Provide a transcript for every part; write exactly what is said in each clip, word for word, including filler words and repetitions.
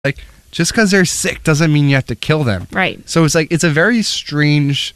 like, just because they're sick doesn't mean you have to kill them. Right. So it's like, it's a very strange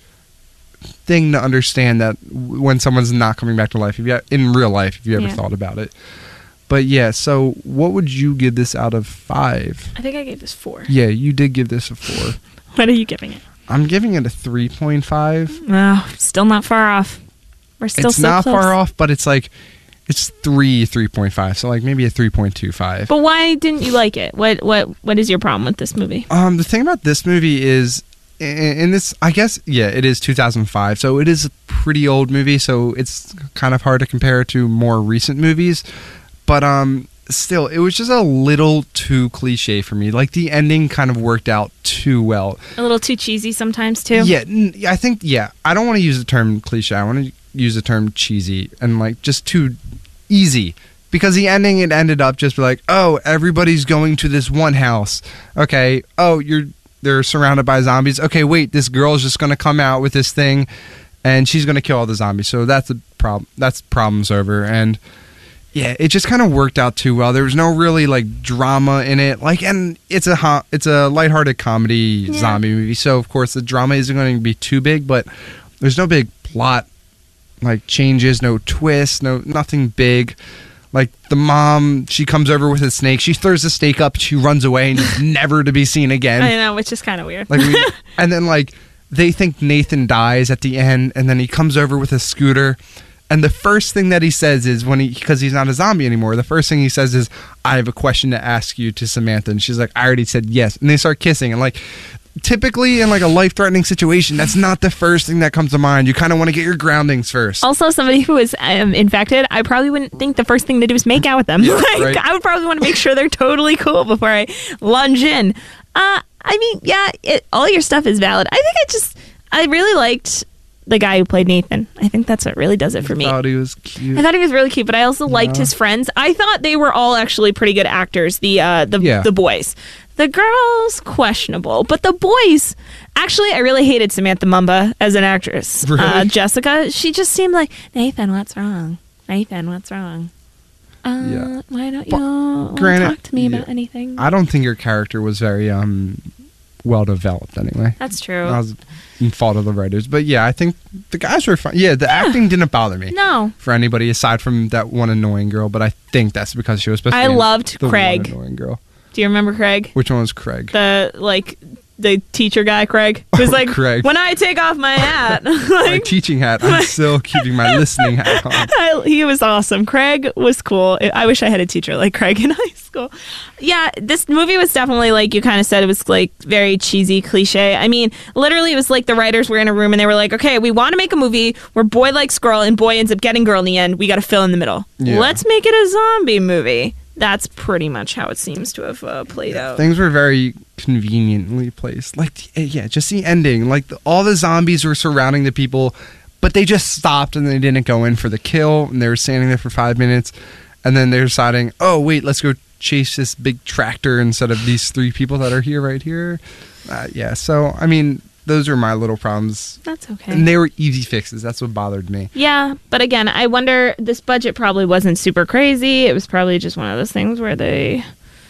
thing to understand that when someone's not coming back to life, if you have, in real life, if you ever Yeah. thought about it. But yeah, so what would you give this out of five? I think I gave this four. Yeah, you did give this a four. What are you giving it? I'm giving it a three point five. Oh, still not far off. We're still It's so not close. far off, but it's like, it's three, three point five. So like maybe a three point two five. But why didn't you like it? What what what is your problem with this movie? Um, the thing about this movie is, in, in this, I guess, yeah, it is two thousand five, so it is a pretty old movie, so it's kind of hard to compare it to more recent movies. But um, still, it was just a little too cliche for me. Like, the ending kind of worked out too well. A little too cheesy sometimes too. Yeah, n- I think, yeah, I don't want to use the term cliche. I want to use the term cheesy and, like, just too easy. Because the ending, it ended up just like, oh, everybody's going to this one house. Okay, oh, you're they're surrounded by zombies. Okay, wait, this girl's just going to come out with this thing, and she's going to kill all the zombies. So that's a problem. That's problem's over. And yeah, it just kind of worked out too well. There was no really like drama in it. Like, and it's a ho- it's a lighthearted comedy Yeah. zombie movie. So of course the drama isn't going to be too big, but there's no big plot like changes, no twists, no nothing big. Like, the mom, she comes over with a snake. She throws the snake up. She runs away and is never to be seen again. I know, which is kind of weird. Like, we, and then like they think Nathan dies at the end, and then he comes over with a scooter. And the first thing that he says is, when he, because he's not a zombie anymore, the first thing he says is, I have a question to ask you to Samantha. And she's like, I already said yes. And they start kissing. And like, typically in like a life-threatening situation, that's not the first thing that comes to mind. You kind of want to get your groundings first. Also, somebody who is um, infected, I probably wouldn't think the first thing to do is make out with them. Yeah, like, right. I would probably want to make sure they're totally cool before I lunge in. Uh, I mean, yeah, it, all your stuff is valid. I think I just, I really liked the guy who played Nathan. I think that's what really does it for me. I thought he was cute. I thought he was really cute, but I also liked Yeah. his friends. I thought they were all actually pretty good actors. The uh, the Yeah. the boys, the girls questionable, but the boys. Actually, I really hated Samantha Mumba as an actress. Really? Uh, Jessica, she just seemed like, Nathan, what's wrong? Nathan, what's wrong? Uh, Yeah. Why don't you But wanna granted, talk to me about yeah. anything? I don't think your character was very um well developed anyway. That's true. That was in fault of the writers. But yeah, I think the guys were fine. Yeah, the acting didn't bother me. No. For anybody aside from that one annoying girl, but I think that's because she was supposed to I be loved the Craig. one annoying girl. Do you remember Craig? Which one was Craig? The, like, the teacher guy, Craig? Who's Oh, like, Craig. when I take off my hat. My like, teaching hat. I'm still keeping my listening hat on. I, he was awesome. Craig was cool. I wish I had a teacher like Craig in high school. Yeah, this movie was definitely, like you kind of said, it was like very cheesy, cliche. I mean, literally, it was like the writers were in a room and they were like, okay, we want to make a movie where boy likes girl and boy ends up getting girl in the end. We got to fill in the middle. Yeah. Let's make it a zombie movie. That's pretty much how it seems to have uh, played out. Things were very conveniently placed. Like, the- yeah, just the ending. Like, the, all the zombies were surrounding the people, but they just stopped and they didn't go in for the kill. And they were standing there for five minutes. And then they're deciding, oh, wait, let's go chase this big tractor instead of these three people that are here right here. Uh, yeah, so, I mean, those are my little problems. That's okay. And they were easy fixes. That's what bothered me. Yeah, but again, I wonder, this budget probably wasn't super crazy. It was probably just one of those things where they,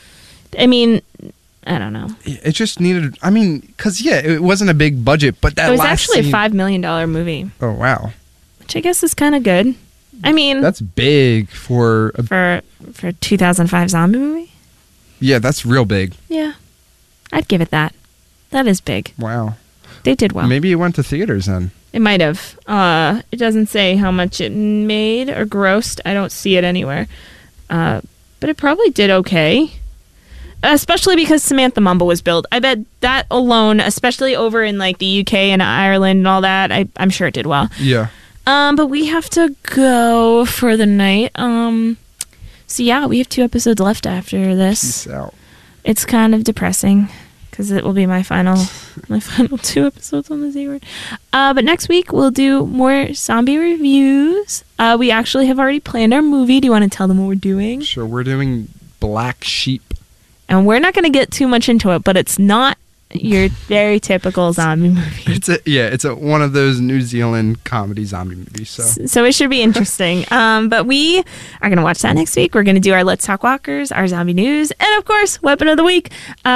I mean, I don't know. It just needed, I mean, because, yeah, it wasn't a big budget, but that It was last actually scene- a five million dollars movie, Oh, wow. which I guess is kind of good. I mean, That's big for, a, for for a two thousand five zombie movie? yeah, that's real big. Yeah. I'd give it that. That is big. Wow. They did well. Maybe it went to theaters then. It might have. Uh, it doesn't say how much it made or grossed. I don't see it anywhere. Uh, but it probably did okay. Especially because Samantha Mumba was billed. I bet that alone, especially over in like the U K and Ireland and all that, I, I'm sure it did well. Yeah. Um, but we have to go for the night. Um, so yeah, we have two episodes left after this. Peace out. It's kind of depressing because it will be my final, my final two episodes on the Z word. Uh, but next week we'll do more zombie reviews. Uh, we actually have already planned our movie. Do you want to tell them what we're doing? Sure, we're doing Black Sheep. And we're not going to get too much into it, but it's not your very typical zombie movie. It's a yeah, it's a one of those New Zealand comedy zombie movies. So so it should be interesting. um, but we are going to watch that next week. We're going to do our Let's Talk Walkers, our zombie news, and of course, Weapon of the Week. Uh,